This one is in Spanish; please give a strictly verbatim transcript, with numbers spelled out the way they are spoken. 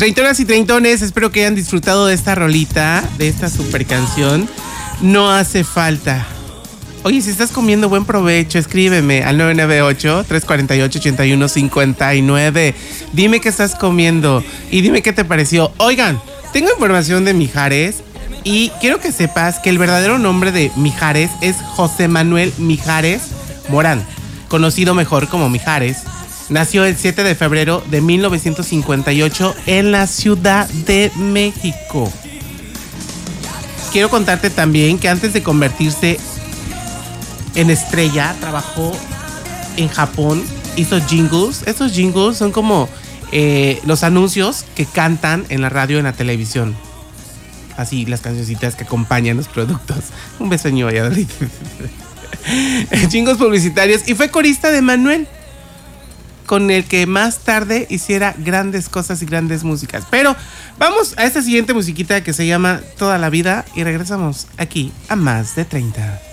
Treintonas y treintones, espero que hayan disfrutado de esta rolita, de esta super canción. No hace falta. Oye, si estás comiendo, buen provecho, escríbeme al nueve nueve ocho, tres cuatro ocho, ocho uno cinco nueve. Dime qué estás comiendo y dime qué te pareció. Oigan, tengo información de Mijares y quiero que sepas que el verdadero nombre de Mijares es José Manuel Mijares Morán, conocido mejor como Mijares. Nació el siete de febrero de mil novecientos cincuenta y ocho en la Ciudad de México. Quiero contarte también que antes de convertirse en estrella, trabajó en Japón, hizo jingles. Esos jingles son como eh, los anuncios que cantan en la radio y en la televisión. Así, las cancioncitas que acompañan los productos. Un beso en Valladolid. Jingles publicitarios. Y fue corista de Manuel, con el que más tarde hiciera grandes cosas y grandes músicas. Pero vamos a esta siguiente musiquita que se llama Toda la Vida y regresamos aquí a Más de treinta.